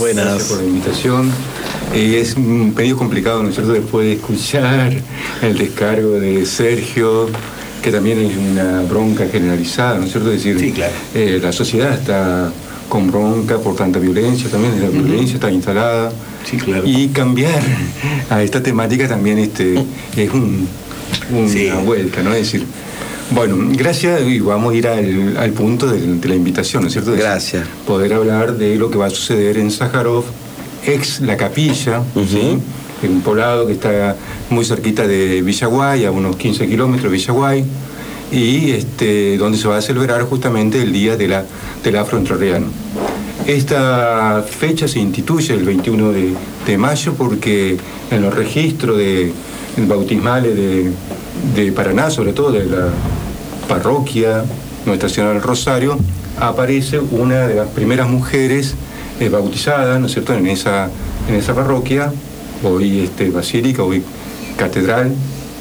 Buenas. Gracias por la invitación. Es un pedido complicado, ¿no es cierto?, después de escuchar el descargo de Sergio, que también es una bronca generalizada, ¿no es cierto? Es decir, sí, claro. La sociedad está con bronca por tanta violencia, también la violencia está instalada. Sí, claro. Y cambiar a esta temática también es una vuelta, ¿no? Es decir, bueno, gracias, y vamos a ir al punto de la invitación, ¿no es cierto? Gracias. Poder hablar de lo que va a suceder en Sájarov, ex La Capilla, ¿sí? En un poblado que está muy cerquita de Villaguay, a unos 15 kilómetros de Villaguay, y donde se va a celebrar justamente el Día del Afroentrarriano. Esta fecha se instituye el 21 de mayo porque en los registros bautismales de Paraná, sobre todo de la parroquia Nuestra Señora del Rosario, aparece una de las primeras mujeres bautizadas, ¿no es cierto?, en esa parroquia, hoy basílica, hoy catedral,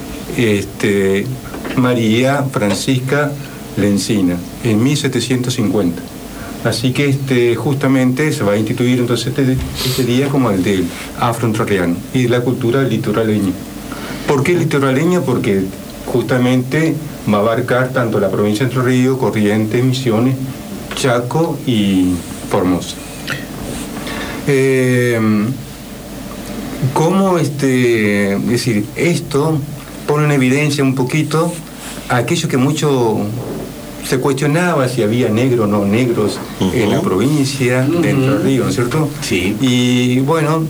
María Francisca Lencina, en 1750. Así que justamente se va a instituir entonces este día como el del afroentrarriano y de la cultura litoraleña. ¿Por qué litoraleña? Porque justamente va a abarcar tanto la provincia de Entre Ríos, Corrientes, Misiones, Chaco y Formosa. ¿Cómo es decir, esto pone en evidencia un poquito aquello que mucho se cuestionaba si había negros o no negros en la provincia de Entre Ríos, ¿no es cierto? Sí. Y bueno,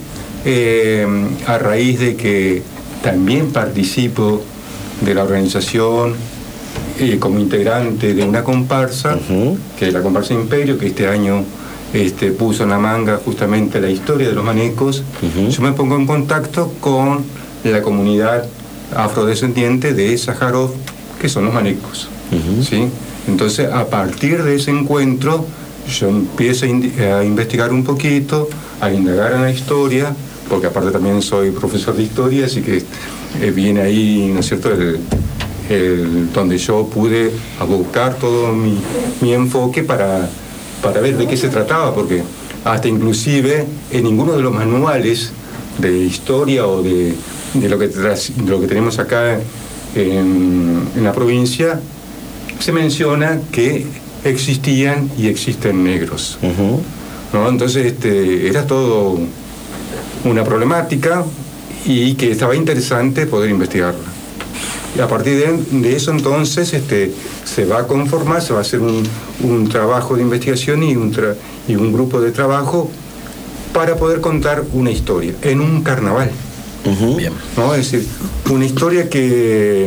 a raíz de que también participo de la organización como integrante de una comparsa, que es la comparsa Imperio, que este año puso en la manga justamente la historia de los manecos, yo me pongo en contacto con la comunidad afrodescendiente de Sájarov, que son los manecos, ¿sí? Entonces, a partir de ese encuentro, yo empiezo a investigar un poquito, a indagar en la historia, porque aparte también soy profesor de historia, así que viene ahí, ¿no es cierto?, donde yo pude buscar todo mi enfoque para ver de qué se trataba, porque hasta inclusive en ninguno de los manuales de historia o de lo que tenemos acá en la provincia se menciona que existían y existen negros, ¿no? Entonces era todo una problemática y que estaba interesante poder investigarla. Y a partir de eso entonces se va a conformar, se va a hacer un trabajo de investigación y un grupo de trabajo para poder contar una historia en un carnaval. Bien. ¿No? Es decir, una historia que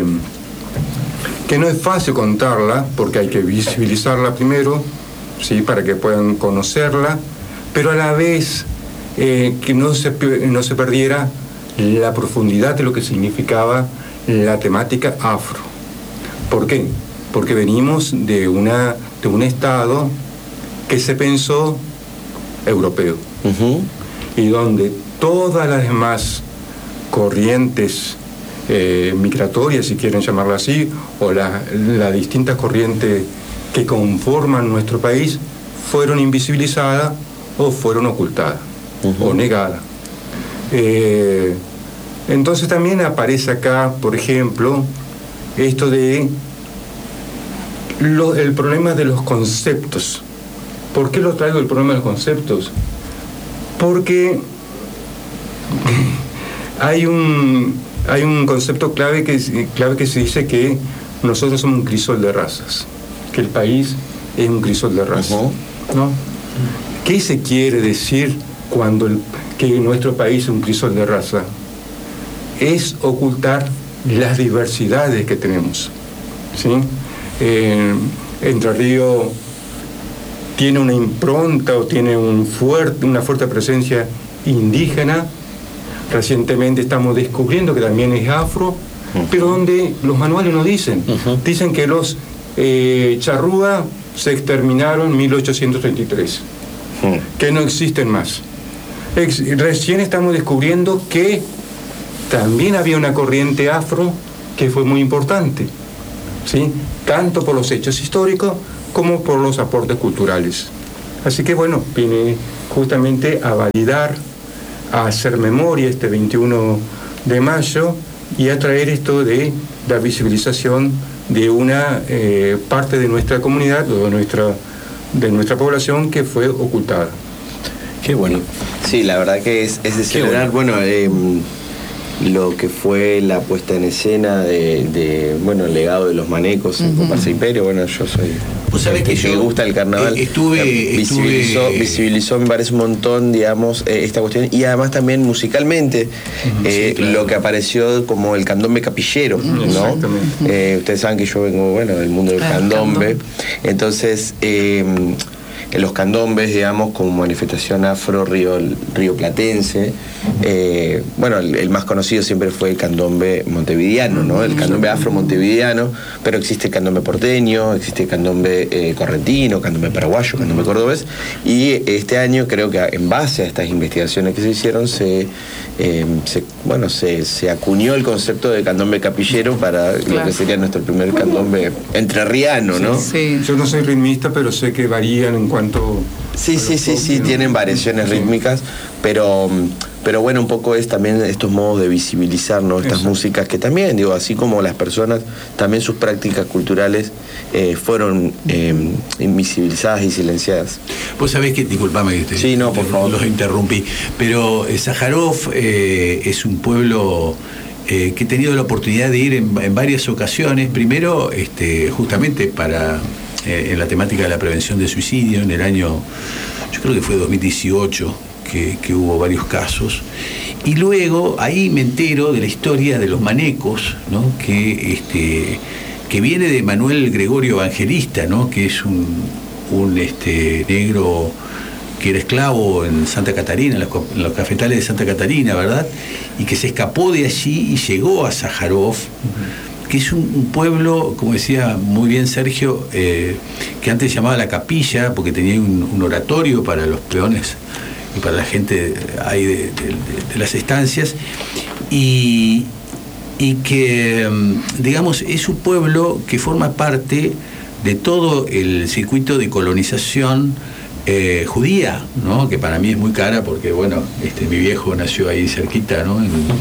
no es fácil contarla, porque hay que visibilizarla primero, ¿sí?, para que puedan conocerla, pero a la vez que no se perdiera la profundidad de lo que significaba la temática afro. ¿Por qué? Porque venimos de un estado que se pensó europeo, y donde todas las demás corrientes migratorias, si quieren llamarla así, o las distintas corrientes que conforman nuestro país, fueron invisibilizadas o fueron ocultadas o negadas. Entonces también aparece acá, por ejemplo, esto de el problema de los conceptos. ¿Por qué lo traigo el problema de los conceptos? Porque hay un concepto clave que se dice que nosotros somos un crisol de razas, que el país es un crisol de razas, ¿no? ¿Qué se quiere decir que nuestro país es un crisol de raza? Es ocultar las diversidades que tenemos, ¿sí? Entre Ríos tiene una impronta o tiene una fuerte presencia indígena. Recientemente estamos descubriendo que también es afro, pero donde los manuales nos dicen que los charrúa se exterminaron en 1833, que no existen más. Recién estamos descubriendo que también había una corriente afro que fue muy importante, ¿sí?, tanto por los hechos históricos como por los aportes culturales. Así que bueno, viene justamente a validar, a hacer memoria este 21 de mayo y a traer esto de la visibilización de una parte de nuestra comunidad o de nuestra población que fue ocultada. Qué bueno. Sí, la verdad que es de celebrar, bueno, lo que fue la puesta en escena de el legado de los manecos en Comparsa Imperio. Bueno, yo soy... Vos sabés que me gusta el carnaval. Visibilizó, me parece un montón, digamos, esta cuestión. Y además también musicalmente, sí, claro, lo que apareció como el candombe capillero, ¿no? Ustedes saben que yo vengo, del mundo del candombe. Entonces... los candombes, digamos, como manifestación afro rioplatense, el más conocido siempre fue el candombe montevideano, ¿no? El candombe afro montevideano, pero existe el candombe porteño, existe el candombe correntino, candombe paraguayo, candombe cordobés, y este año creo que en base a estas investigaciones que se hicieron se acuñó el concepto de candombe capillero para lo que sería nuestro primer candombe entrerriano, ¿no? Sí. Yo no soy ritmista, pero sé que varían en cuanto... Sí, tienen variaciones rítmicas, pero un poco es también estos modos de visibilizar, ¿no? Estas músicas que también, así como las personas, también sus prácticas culturales fueron invisibilizadas y silenciadas. Vos sabés que, disculpame que sí, no, por favor, los interrumpí, pero Sájarov es un pueblo que he tenido la oportunidad de ir en varias ocasiones, primero justamente para... en la temática de la prevención de suicidio, en el año, yo creo que fue 2018, que hubo varios casos. Y luego ahí me entero de la historia de los manecos, ¿no? que viene de Manuel Gregorio Evangelista, ¿no? Que es un negro que era esclavo en Santa Catarina, en los cafetales de Santa Catarina, ¿verdad? Y que se escapó de allí y llegó a Sájarov, que es un pueblo, como decía muy bien Sergio, que antes se llamaba La Capilla, porque tenía un oratorio para los peones y para la gente ahí de las estancias, y que, digamos, es un pueblo que forma parte de todo el circuito de colonización judía, ¿no? Que para mí es muy cara porque, mi viejo nació ahí cerquita, ¿no? En